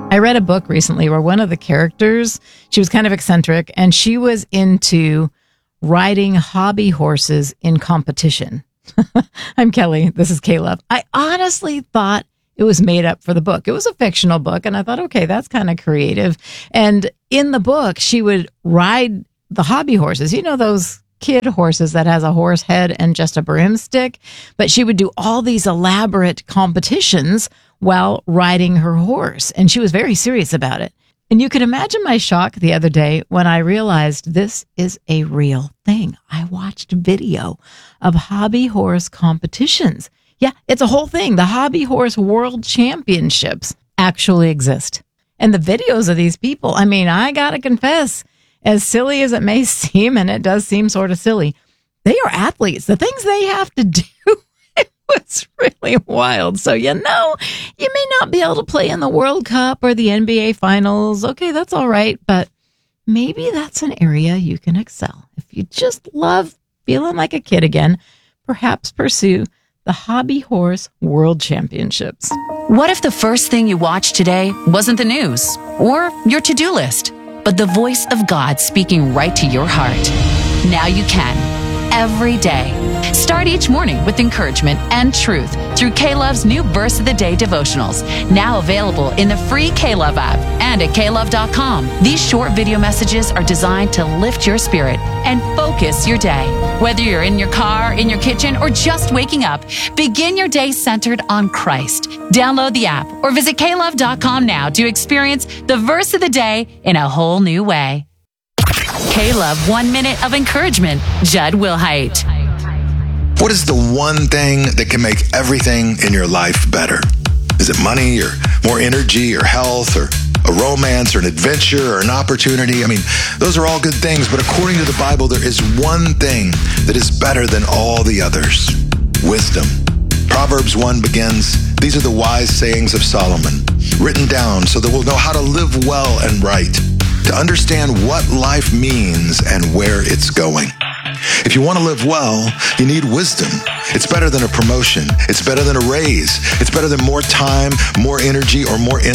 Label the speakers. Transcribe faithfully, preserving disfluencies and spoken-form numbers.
Speaker 1: I read a book recently where one of the characters, she was kind of eccentric, and she was into riding hobby horses in competition. I'm Kelly. This is Caleb. I honestly thought it was made up for the book. It was a fictional book, and I thought, okay, that's kind of creative. And in the book, she would ride the hobby horses. You know, those kid horses that has a horse head and just a broomstick? But she would do all these elaborate competitions while riding her horse. And she was very serious about it. And you can imagine my shock the other day when I realized this is a real thing. I watched video of hobby horse competitions. Yeah, it's a whole thing. The Hobby Horse World Championships actually exist. And the videos of these people, I mean, I gotta confess, as silly as it may seem, and it does seem sort of silly, they are athletes. The things they have to do, it was really wild. So, you know, you may not be able to play in the World Cup or the N B A Finals. Okay, that's all right. But maybe that's an area you can excel. If you just love feeling like a kid again, perhaps pursue the Hobby Horse World Championships.
Speaker 2: What if the first thing you watched today wasn't the news or your to-do list, but the voice of God speaking right to your heart? Now you can. Every day. Start each morning with encouragement and truth through K-Love's new Verse of the Day devotionals, now available in the free K-Love app and at K love dot com. These short video messages are designed to lift your spirit and focus your day. Whether you're in your car, in your kitchen, or just waking up, begin your day centered on Christ. Download the app or visit K love dot com now to experience the Verse of the Day in a whole new way. K-Love One Minute of Encouragement, Judd Wilhite.
Speaker 3: What is the one thing that can make everything in your life better? Is it money or more energy or health or a romance or an adventure or an opportunity? I mean, those are all good things, but according to the Bible, there is one thing that is better than all the others: wisdom. Proverbs one begins, "These are the wise sayings of Solomon, written down so that we'll know how to live well and right, to understand what life means and where it's going." If you want to live well, you need wisdom. It's better than a promotion. It's better than a raise. It's better than more time, more energy, or more influence.